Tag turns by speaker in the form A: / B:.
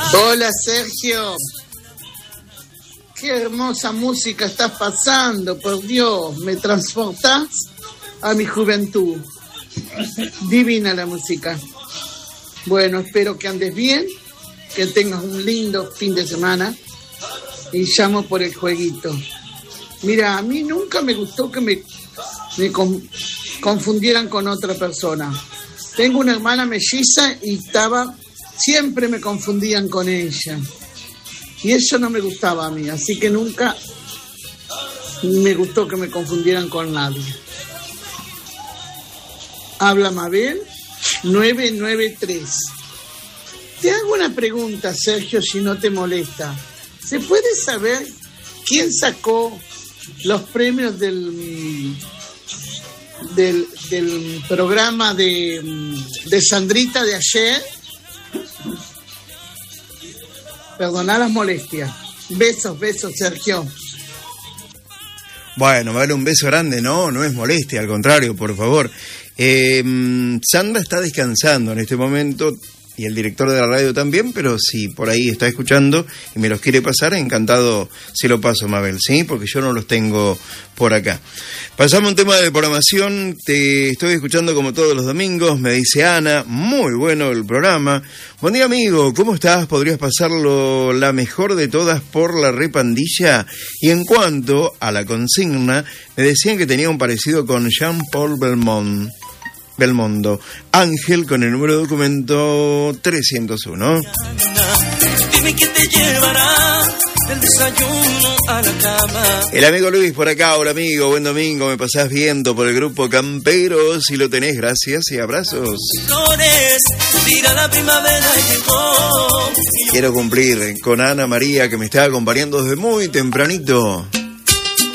A: Hola Sergio, qué hermosa música estás pasando, por Dios, me transportás a mi juventud. Divina la música. Bueno, espero que andes bien, que tengas un lindo fin de semana y llamo por el jueguito. Mira, a mí nunca me gustó que me confundieran con otra persona. Tengo una hermana melliza y siempre me confundían con ella. Y eso no me gustaba a mí, así que nunca me gustó que me confundieran con nadie. Habla Mabel 993. Te hago una pregunta, Sergio, si no te molesta. ¿Se puede saber quién sacó los premios del programa de Sandrita de ayer? Perdoná las molestias. Besos, Sergio.
B: Bueno, vale, un beso grande, no es molestia, al contrario, por favor. Sandra está descansando en este momento y el director de la radio también, pero si por ahí está escuchando y me los quiere pasar, encantado se lo paso, Mabel, ¿sí? Porque yo no los tengo por acá. Pasamos un tema de programación, te estoy escuchando como todos los domingos, me dice Ana, muy bueno el programa. Buen día, amigo, ¿cómo estás? ¿Podrías pasarlo la mejor de todas por la repandilla? Y en cuanto a la consigna, me decían que tenía un parecido con Jean-Paul Belmondo. Ángel con el número de documento 301. Dime quién te llevará el desayuno a la cama. El amigo Luis por acá. Hola amigo, buen domingo. Me pasás viendo por el grupo Campero. Si lo tenés, gracias y abrazos. Flores, tira la primavera y llegó. Quiero cumplir con Ana María, que me está acompañando desde muy tempranito.